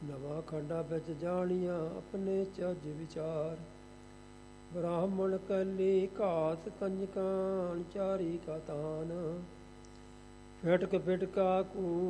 ਨਵਾਂ ਖੰਡਾ ਵਿੱਚ ਜਾਣੀਆਂ ਆਪਣੇ ਚੱਜ ਵਿਚਾਰ। ਬ੍ਰਾਹਮਣ ਕਲੀ ਘਾਤ ਕੰਜਕਾਂ ਚਾਰੀ ਕਾ ਤਾਨ। ਫਿਟਕ ਫਿਟਕਾ ਕੂ